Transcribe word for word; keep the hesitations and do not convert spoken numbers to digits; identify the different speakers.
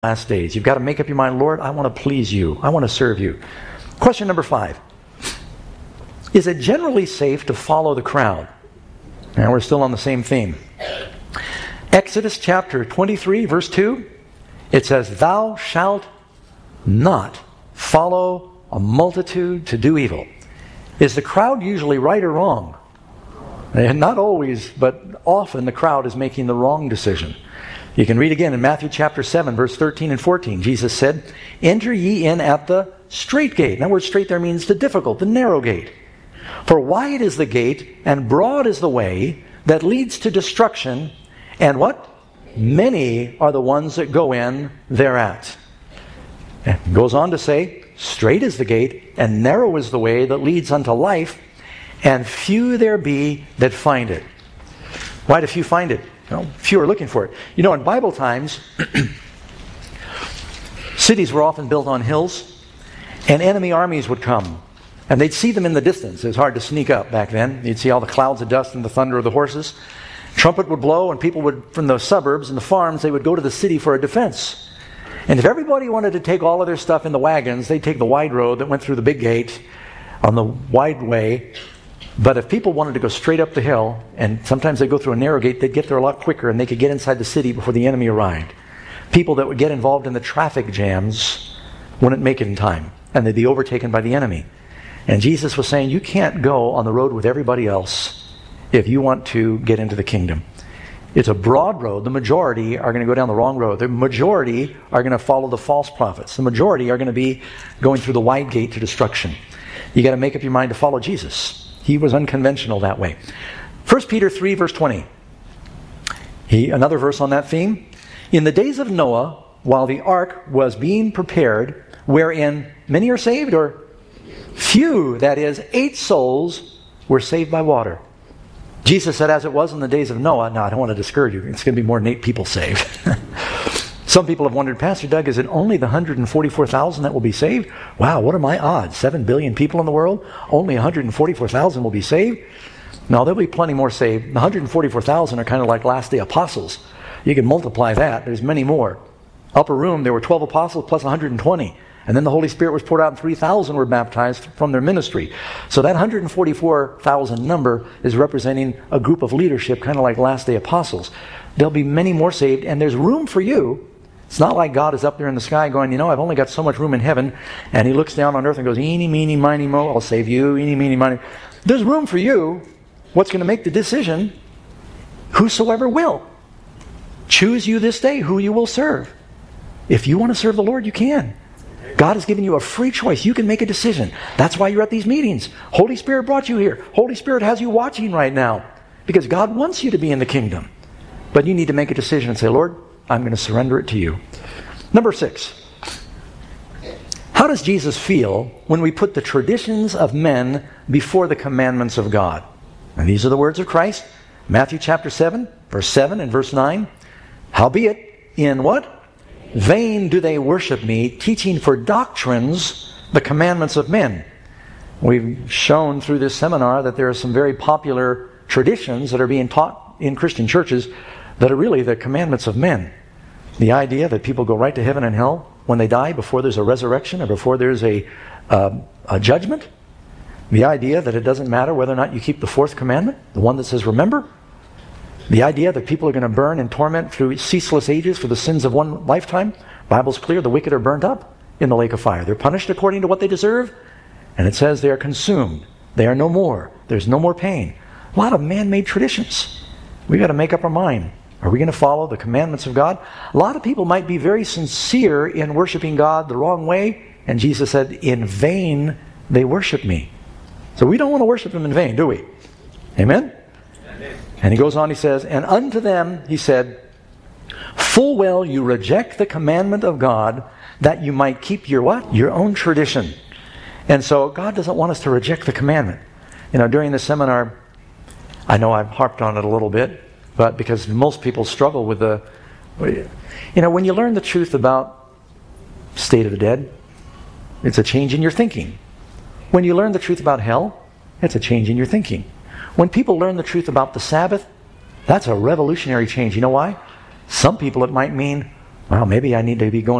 Speaker 1: last days. You've got to make up your mind, Lord, I want to please you. I want to serve you. Question number five. Is it generally safe to follow the crowd? And we're still on the same theme. Exodus chapter twenty-three, verse two. It says, thou shalt not follow a multitude to do evil. Is the crowd usually right or wrong? And not always, but often the crowd is making the wrong decision. You can read again in Matthew chapter seven, verse thirteen and fourteen. Jesus said, enter ye in at the strait gate. That word strait there means the difficult, the narrow gate. For wide is the gate, and broad is the way that leads to destruction, and what? Many are the ones that go in thereat. And it goes on to say, strait is the gate, and narrow is the way that leads unto life, and few there be that find it. Why do few find it? Well, few are looking for it. You know, in Bible times, cities were often built on hills, and enemy armies would come. And they'd see them in the distance. It was hard to sneak up back then. You'd see all the clouds of dust and the thunder of the horses. Trumpet would blow, and people would, from the suburbs and the farms, they would go to the city for a defense. And if everybody wanted to take all of their stuff in the wagons, they'd take the wide road that went through the big gate on the wide way. But if people wanted to go straight up the hill, and sometimes they'd go through a narrow gate, they'd get there a lot quicker, and they could get inside the city before the enemy arrived. People that would get involved in the traffic jams wouldn't make it in time, and they'd be overtaken by the enemy. And Jesus was saying, you can't go on the road with everybody else if you want to get into the kingdom. It's a broad road. The majority are going to go down the wrong road. The majority are going to follow the false prophets. The majority are going to be going through the wide gate to destruction. You got to make up your mind to follow Jesus. He was unconventional that way. First Peter three, verse twenty. He, another verse on that theme. In the days of Noah, while the ark was being prepared, wherein many are saved, or few, that is, eight souls were saved by water. Jesus said, as it was in the days of Noah. Now, I don't want to discourage you. It's going to be more than eight people saved. Some people have wondered, Pastor Doug, is it only the one hundred forty-four thousand that will be saved? Wow, what are my odds? Seven billion people in the world? Only one hundred forty-four thousand will be saved? No, there'll be plenty more saved. The one hundred forty-four thousand are kind of like last day apostles. You can multiply that. There's many more. Upper room, there were twelve apostles plus one hundred twenty. And then the Holy Spirit was poured out and three thousand were baptized from their ministry. So that one hundred forty-four thousand number is representing a group of leadership, kind of like last day apostles. There'll be many more saved, and there's room for you. It's not like God is up there in the sky going, you know, I've only got so much room in heaven, and he looks down on earth and goes, eeny, meeny, miny, mo, I'll save you, eeny, meeny, miny. There's room for you. What's going to make the decision? Whosoever will. Choose you this day who you will serve. If you want to serve the Lord, you can. God has given you a free choice. You can make a decision. That's why you're at these meetings. Holy Spirit brought you here. Holy Spirit has you watching right now. Because God wants you to be in the kingdom. But you need to make a decision and say, Lord, I'm going to surrender it to you. Number six. How does Jesus feel when we put the traditions of men before the commandments of God? And these are the words of Christ. Matthew chapter seven, verse seven and verse nine. Howbeit, in what? Vain do they worship me, teaching for doctrines the commandments of men. We've shown through this seminar that there are some very popular traditions that are being taught in Christian churches that are really the commandments of men. The idea that people go right to heaven and hell when they die before there's a resurrection or before there's a, uh, a judgment. The idea that it doesn't matter whether or not you keep the fourth commandment, the one that says remember. The idea that people are going to burn in torment through ceaseless ages for the sins of one lifetime. Bible's clear, the wicked are burned up in the lake of fire. They're punished according to what they deserve. And it says they are consumed. They are no more. There's no more pain. A lot of man-made traditions. We've got to make up our mind. Are we going to follow the commandments of God? A lot of people might be very sincere in worshiping God the wrong way. And Jesus said, in vain they worship me. So we don't want to worship him in vain, do we? Amen? And he goes on, he says, and unto them, he said, full well you reject the commandment of God that you might keep your what? Your own tradition. And so God doesn't want us to reject the commandment. You know, during the seminar, I know I've harped on it a little bit, but because most people struggle with the, you know, when you learn the truth about state of the dead, it's a change in your thinking. When you learn the truth about hell, it's a change in your thinking. When people learn the truth about the Sabbath, that's a revolutionary change. You know why? Some people it might mean, Well, maybe I need to be going